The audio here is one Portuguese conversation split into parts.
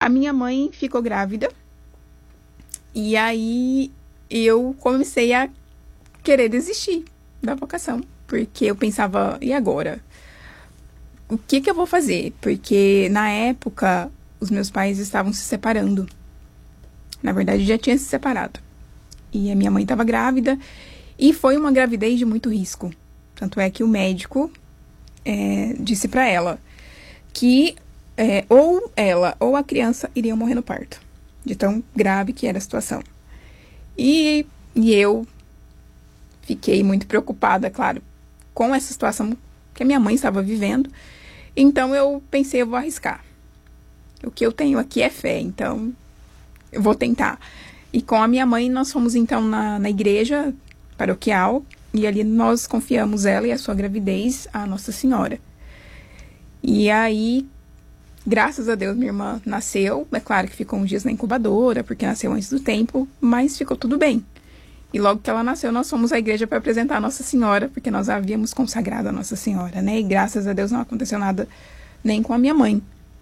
a minha mãe ficou grávida. E aí eu comecei a querer desistir da vocação. Porque eu pensava, e agora? O que eu vou fazer? Porque na época os meus pais estavam se separando. Na verdade, já tinha se separado. E a minha mãe estava grávida. E foi uma gravidez de muito risco. Tanto é que o médico disse para ela que ou ela ou a criança iriam morrer no parto. De tão grave que era a situação. E eu fiquei muito preocupada, claro, com essa situação que a minha mãe estava vivendo. Então eu pensei, eu vou arriscar. O que eu tenho aqui é fé, então eu vou tentar. E com a minha mãe nós fomos então na igreja paroquial e ali nós confiamos ela e a sua gravidez à Nossa Senhora. E aí, graças a Deus, minha irmã nasceu. É claro que ficou uns dias na incubadora, porque nasceu antes do tempo, mas ficou tudo bem. E logo que ela nasceu, nós fomos à igreja para apresentar a Nossa Senhora, porque nós havíamos consagrado a Nossa Senhora, né? E graças a Deus não aconteceu nada nem com a minha mãe.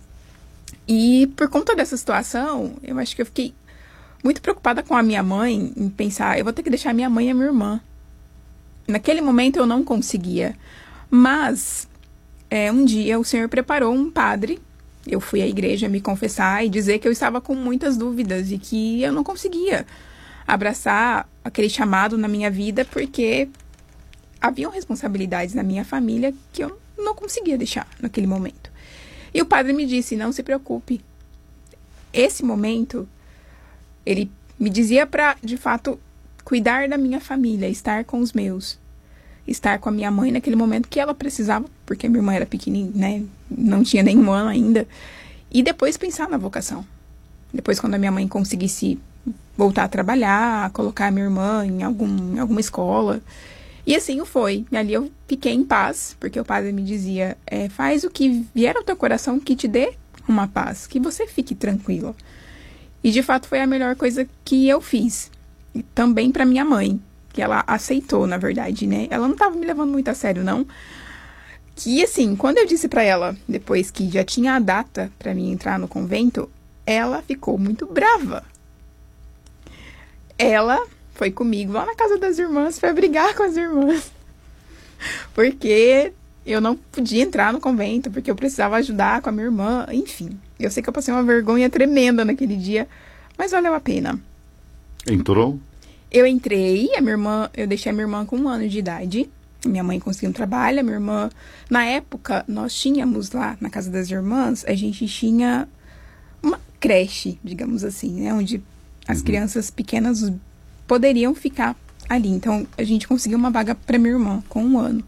E por conta dessa situação, eu acho que eu fiquei muito preocupada com a minha mãe, em pensar, eu vou ter que deixar minha mãe e a minha irmã. Naquele momento eu não conseguia. Mas, um dia o Senhor preparou um padre. Eu fui à igreja me confessar e dizer que eu estava com muitas dúvidas e que eu não conseguia abraçar aquele chamado na minha vida, porque haviam responsabilidades na minha família que eu não conseguia deixar naquele momento. E o padre me disse, não se preocupe. Esse momento, ele me dizia para, de fato, cuidar da minha família, estar com os meus. Estar com a minha mãe naquele momento que ela precisava, porque minha irmã era pequenininha, né? Não tinha nenhum ano ainda. E depois pensar na vocação. Depois, quando a minha mãe conseguisse voltar a trabalhar, colocar a minha irmã em alguma escola. E assim foi. E ali eu fiquei em paz, porque o padre me dizia, faz o que vier ao teu coração que te dê uma paz, que você fique tranquila. E de fato foi a melhor coisa que eu fiz. E também para minha mãe, que ela aceitou, na verdade, né? Ela não estava me levando muito a sério, não. Que assim, quando eu disse para ela, depois que já tinha a data para mim entrar no convento, ela ficou muito brava. Ela foi comigo lá na casa das irmãs para brigar com as irmãs. Porque eu não podia entrar no convento, porque eu precisava ajudar com a minha irmã. Enfim, eu sei que eu passei uma vergonha tremenda naquele dia, mas valeu a pena. Entrou? Eu entrei, eu deixei a minha irmã com 1 ano de idade. Minha mãe conseguiu um trabalho, a minha irmã... Na época, nós tínhamos lá, na casa das irmãs, a gente tinha uma creche, digamos assim, né? Onde as crianças pequenas poderiam ficar ali. Então, a gente conseguiu uma vaga para minha irmã, com 1 ano.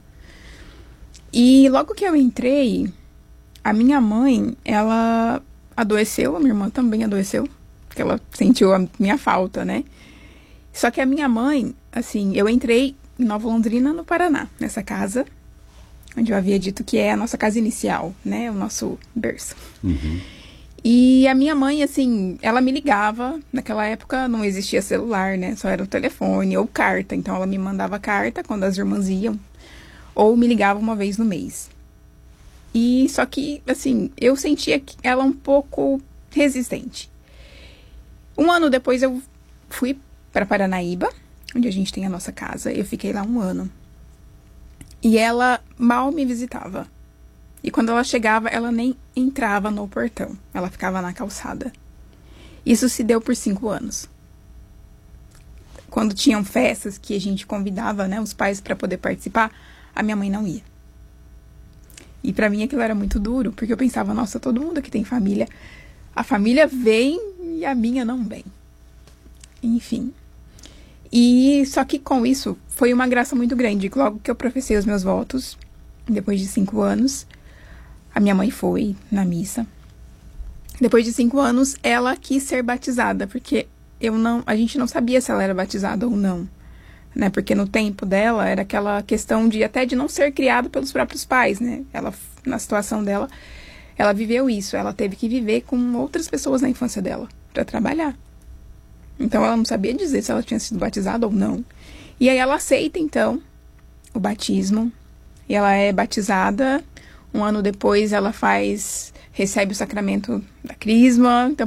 E logo que eu entrei, a minha mãe, ela adoeceu, a minha irmã também adoeceu, porque ela sentiu a minha falta, né? Só que a minha mãe, assim, eu entrei em Nova Londrina, no Paraná, nessa casa, onde eu havia dito que é a nossa casa inicial, né? O nosso berço. Uhum. E a minha mãe, assim, ela me ligava, naquela época não existia celular, né? Só era o telefone ou carta. Então ela me mandava carta quando as irmãs iam, ou me ligava uma vez no mês. E só que, assim, eu sentia ela um pouco resistente. 1 ano depois eu fui para Paranaíba, onde a gente tem a nossa casa. Eu fiquei lá 1 ano. E ela mal me visitava. E quando ela chegava, ela nem entrava no portão. Ela ficava na calçada. Isso se deu por 5 anos. Quando tinham festas que a gente convidava, né, os pais para poder participar, a minha mãe não ia. E para mim aquilo era muito duro, porque eu pensava, nossa, todo mundo aqui tem família. A família vem e a minha não vem. Enfim. E só que com isso foi uma graça muito grande. Logo que eu professei os meus votos, depois de 5 anos, a minha mãe foi na missa. Depois de 5 anos, ela quis ser batizada, porque a gente não sabia se ela era batizada ou não, né? Porque no tempo dela era aquela questão de até de não ser criada pelos próprios pais, né? Ela, na situação dela, ela viveu isso. Ela teve que viver com outras pessoas na infância dela para trabalhar. Então ela não sabia dizer se ela tinha sido batizada ou não. E aí ela aceita então o batismo e ela é batizada. 1 ano depois ela recebe o sacramento da crisma. Então